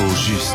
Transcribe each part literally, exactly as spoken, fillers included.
juste.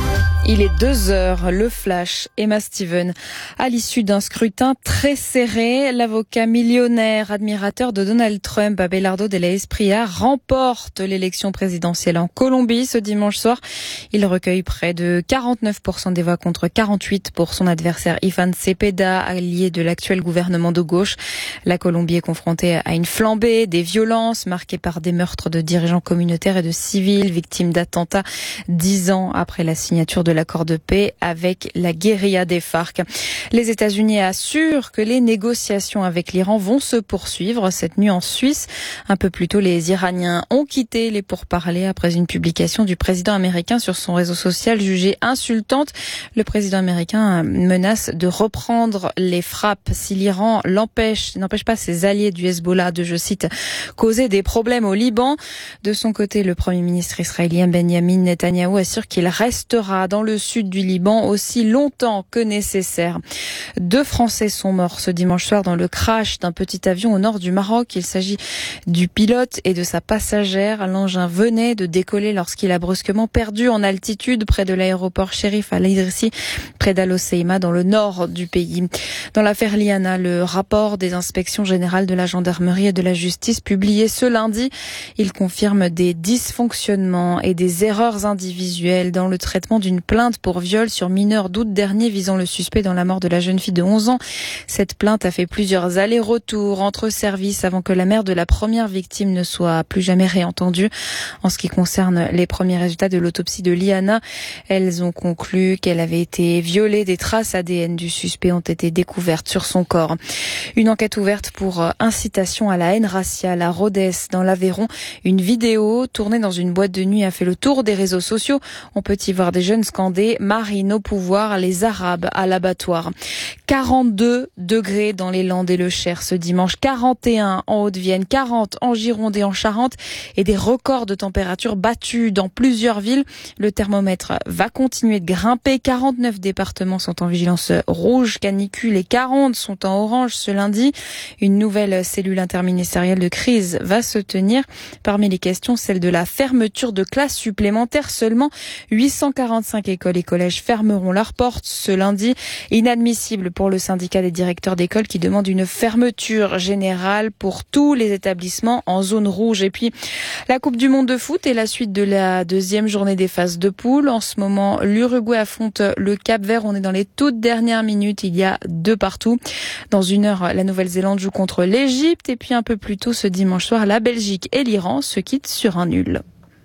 Il est deux heures, le flash, Emma Steven. À l'issue d'un scrutin très serré, l'avocat millionnaire, admirateur de Donald Trump, Abelardo de la Espriella, remporte l'élection présidentielle en Colombie ce dimanche soir. Il recueille près de quarante-neuf pour cent des voix contre quarante-huit pour son adversaire Iván Cepeda, allié de l'actuel gouvernement de gauche. La Colombie est confrontée à une flambée des violences marquées par des meurtres de dirigeants communautaires et de civils victimes d'attentats dix ans après la signature de l'accord de paix avec la guérilla des FARC. Les États-Unis assurent que les négociations avec l'Iran vont se poursuivre cette nuit en Suisse. Un peu plus tôt, les Iraniens ont quitté les pourparlers après une publication du président américain sur son réseau social jugée insultante. Le président américain menace de reprendre les frappes si l'Iran l'empêche, n'empêche pas ses alliés du Hezbollah de, je cite, causer des problèmes au Liban. De son côté, le premier ministre israélien Benjamin Netanyahou assure qu'il restera dans le sud du Liban aussi longtemps que nécessaire. Deux Français sont morts ce dimanche soir dans le crash d'un petit avion au nord du Maroc. Il s'agit du pilote et de sa passagère. L'engin venait de décoller lorsqu'il a brusquement perdu en altitude près de l'aéroport Chérif Al Idrissi, près d'Al Hoceima, dans le nord du pays. Dans l'affaire Liana, le rapport des inspections générales de la gendarmerie et de la justice publié ce lundi, il confirme des dysfonctionnements et des erreurs individuelles dans le traitement d'une plainte pour viol sur mineur d'août dernier visant le suspect dans la mort de la jeune fille de onze ans. Cette plainte a fait plusieurs allers-retours entre services avant que la mère de la première victime ne soit plus jamais réentendue. En ce qui concerne les premiers résultats de l'autopsie de Liana, elles ont conclu qu'elle avait été violée. Des traces A D N du suspect ont été découvertes sur son corps. Une enquête ouverte pour incitation à la haine raciale à Rodez, dans l'Aveyron. Une vidéo tournée dans une boîte de nuit a fait le tour des réseaux sociaux. On peut y voir des jeunes scandés « Marine au pouvoir, les Arabes à l'abattoir ». quarante-deux degrés dans les Landes et le Cher ce dimanche, quarante et un en Haute-Vienne, quarante en Gironde et en Charente et des records de température battus dans plusieurs villes. Le thermomètre va continuer de grimper. quarante-neuf départements sont en vigilance rouge, canicule et quarante sont en orange ce lundi. Une nouvelle cellule interministérielle de crise va se tenir. Parmi les questions, celle de la fermeture de classes supplémentaires. Seulement huit cent quarante-cinq écoles et collèges fermeront leurs portes ce lundi. Inadmissible pour le syndicat des directeurs d'école qui demande une fermeture générale pour tous les établissements en zone rouge. Et puis, la Coupe du Monde de foot et la suite de la deuxième journée des phases de poule. En ce moment, l'Uruguay affronte le Cap-Vert. On est dans les toutes dernières minutes. Il y a deux partout. Dans une heure, la Nouvelle-Zélande joue contre l'Égypte. Et puis, un peu plus tôt ce dimanche soir, la Belgique et l'Iran se quittent sur un nul.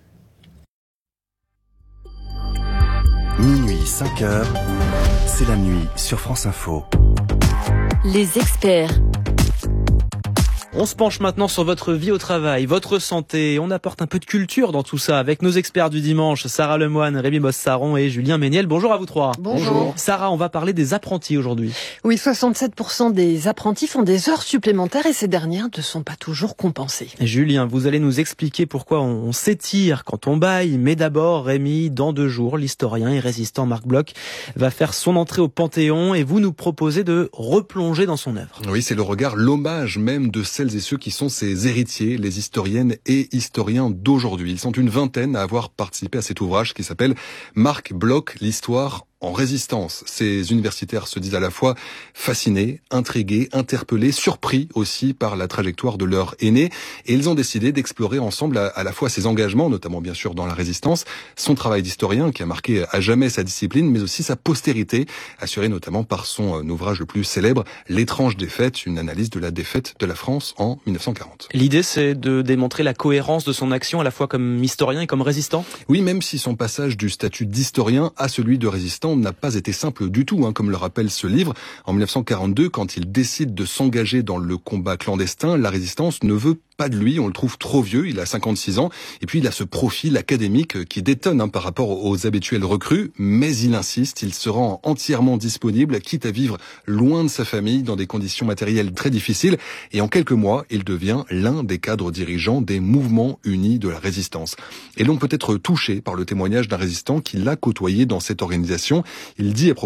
Minuit, cinq heures, c'est la nuit sur France Info. Les experts. On se penche maintenant sur votre vie au travail, votre santé. On apporte un peu de culture dans tout ça avec nos experts du dimanche, Sarah Lemoine, Rémi Bosse-Saron et Julien Méniel. Bonjour à vous trois. Bonjour. Sarah, on va parler des apprentis aujourd'hui. Oui, soixante-sept pour cent des apprentis font des heures supplémentaires et ces dernières ne sont pas toujours compensées. Et Julien, vous allez nous expliquer pourquoi on s'étire quand on baille. Mais d'abord, Rémi, dans deux jours, l'historien et résistant Marc Bloch va faire son entrée au Panthéon et vous nous proposez de replonger dans son œuvre. Oui, c'est le regard, l'hommage même de celles et ceux qui sont ses héritiers, les historiennes et historiens d'aujourd'hui. Ils sont une vingtaine à avoir participé à cet ouvrage qui s'appelle Marc Bloch, l'histoire en résistance. Ces universitaires se disent à la fois fascinés, intrigués, interpellés, surpris aussi par la trajectoire de leur aîné. Et ils ont décidé d'explorer ensemble à, à la fois ses engagements, notamment bien sûr dans la résistance, son travail d'historien qui a marqué à jamais sa discipline, mais aussi sa postérité, assurée notamment par son ouvrage le plus célèbre, L'étrange défaite, une analyse de la défaite de la France en mille neuf cent quarante. L'idée, c'est de démontrer la cohérence de son action à la fois comme historien et comme résistant ? Oui, même si son passage du statut d'historien à celui de résistant n'a pas été simple du tout, hein, comme le rappelle ce livre. En mille neuf cent quarante-deux, quand il décide de s'engager dans le combat clandestin, la résistance ne veut pas de lui, on le trouve trop vieux, il a cinquante-six ans, et puis il a ce profil académique qui détonne hein, par rapport aux habituels recrues, mais il insiste, il se rend entièrement disponible, quitte à vivre loin de sa famille, dans des conditions matérielles très difficiles, et en quelques mois, il devient l'un des cadres dirigeants des mouvements unis de la résistance. Et l'on peut être touché par le témoignage d'un résistant qui l'a côtoyé dans cette organisation. Il dit à propos